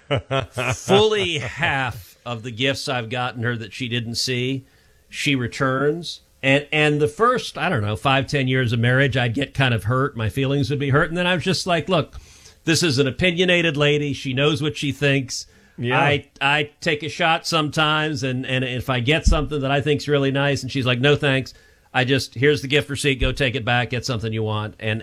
fully half of the gifts I've gotten her that she didn't see, she returns. And the first, I don't know, 5-10 years of marriage, I'd get kind of hurt. My feelings would be hurt. And then I was just like, look, this is an opinionated lady. She knows what she thinks. Yeah. I take a shot sometimes, and if I get something that I think's really nice, and she's like, no thanks, here's the gift receipt, go take it back, get something you want. And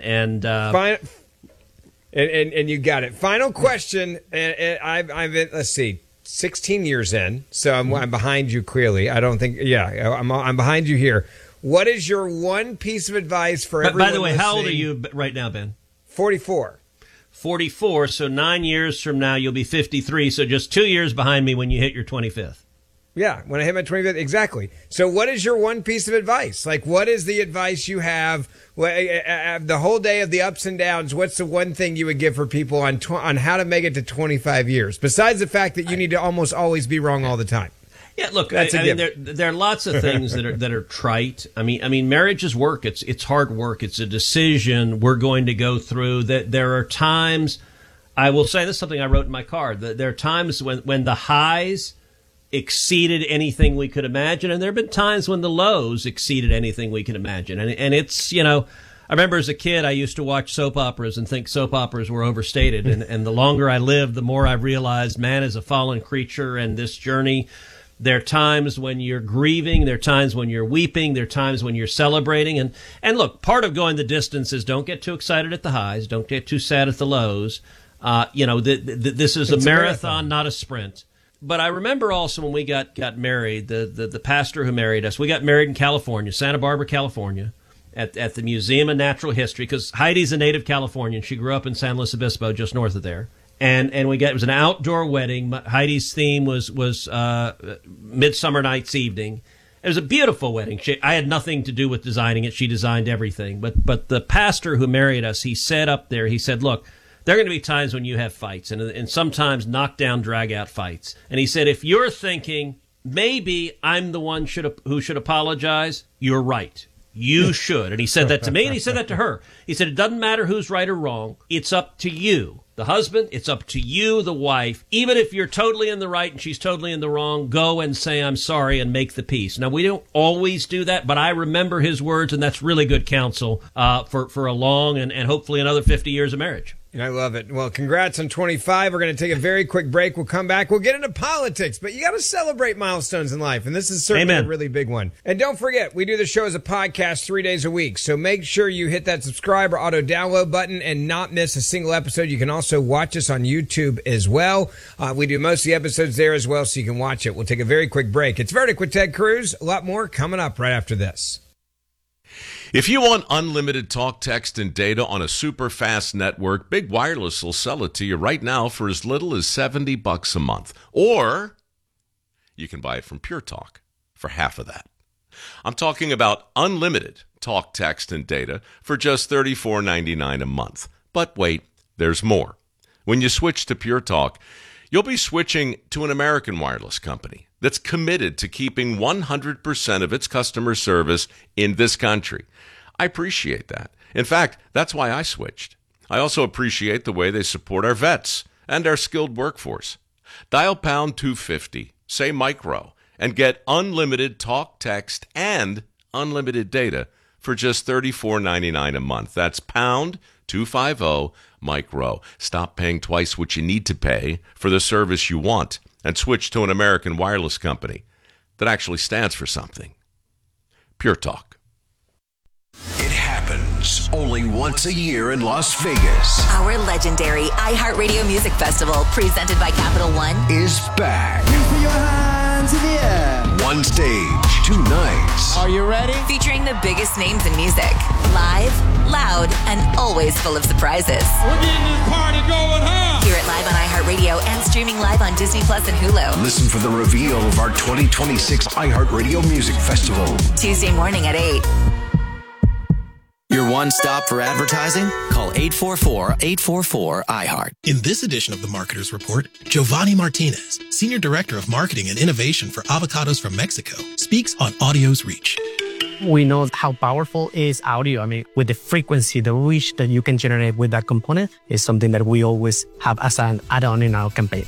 you got it. Final question. I've let's see, 16 years in, so I'm behind you clearly. I don't think, I'm behind you here. What is your one piece of advice for everyone? By the way, how old are you right now, Ben? 44. 44, so 9 years from now you'll be 53, so just 2 years behind me when you hit your 25th. Yeah, when I hit my 25th, exactly. So what is your one piece of advice? Like, what is the advice you have the whole day of the ups and downs? What's the one thing you would give for people on how to make it to 25 years, besides the fact that you need to almost always be wrong all the time? Yeah, look, I mean, there are lots of things that are trite. I mean, marriage is work. It's hard work. It's a decision we're going to go through. That there are times, I will say this is something I wrote in my card. That there are times when the highs exceeded anything we could imagine, and there have been times when the lows exceeded anything we could imagine. And it's, I remember as a kid, I used to watch soap operas and think soap operas were overstated. And the longer I lived, the more I realized man is a fallen creature, and this journey. There are times when you're grieving. There are times when you're weeping. There are times when you're celebrating. And look, part of going the distance is don't get too excited at the highs. Don't get too sad at the lows. This is a marathon, not a sprint. But I remember also when we got married, the pastor who married us, we got married in California, Santa Barbara, California, at the Museum of Natural History, because Heidi's a native Californian. She grew up in San Luis Obispo, just north of there. And it was an outdoor wedding. Heidi's theme was Midsummer Night's Evening. It was a beautiful wedding. I had nothing to do with designing it. She designed everything. But the pastor who married us, he said up there, he said, look, there are going to be times when you have fights, and sometimes knockdown, drag-out fights. And he said, if you're thinking, maybe I'm the one who should apologize, you're right. You should. And he said that to me, and he said that to her. He said, it doesn't matter who's right or wrong. It's up to you. The husband, it's up to you, the wife. Even if you're totally in the right and she's totally in the wrong, go and say, I'm sorry, and make the peace. Now, we don't always do that, but I remember his words, and that's really good counsel for a long and hopefully another 50 years of marriage. I love it. Well, congrats on 25. We're going to take a very quick break. We'll come back. We'll get into politics, but you got to celebrate milestones in life, and this is certainly a really big one. And don't forget, we do the show as a podcast 3 days a week, so make sure you hit that subscribe or auto-download button and not miss a single episode. You can also watch us on YouTube as well. We do most of the episodes there as well, so you can watch it. We'll take a very quick break. It's Verdict with Ted Cruz. A lot more coming up right after this. If you want unlimited talk, text, and data on a super fast network, Big Wireless will sell it to you right now for as little as $70 a month. Or you can buy it from Pure Talk for half of that. I'm talking about unlimited talk, text, and data for just $34.99 a month. But wait, there's more. When you switch to Pure Talk, you'll be switching to an American wireless company that's committed to keeping 100% of its customer service in this country. I appreciate that. In fact, that's why I switched. I also appreciate the way they support our vets and our skilled workforce. Dial pound 250, say micro, and get unlimited talk, text, and unlimited data for just $34.99 a month. That's pound 250 micro. Stop paying twice what you need to pay for the service you want and switch to an American wireless company that actually stands for something. Pure Talk. It happens only once a year in Las Vegas. Our legendary iHeartRadio Music Festival, presented by Capital One, is back. Put your hands in the air. One stage, 2 nights. Are you ready? featuring the biggest names in music. Live, loud, and always full of surprises. We're getting this party going, huh? Hear it live on iHeartRadio and streaming live on Disney Plus and Hulu. Listen for the reveal of our 2026 iHeartRadio Music Festival. Tuesday morning at 8. Your one stop for advertising? Call 844-844-iHeart. In this edition of the Marketer's Report, Giovanni Martinez, Senior Director of Marketing and Innovation for Avocados from Mexico, speaks on audio's reach. We know how powerful is audio. I mean, with the frequency, the reach that you can generate with that component is something that we always have as an add-on in our campaign.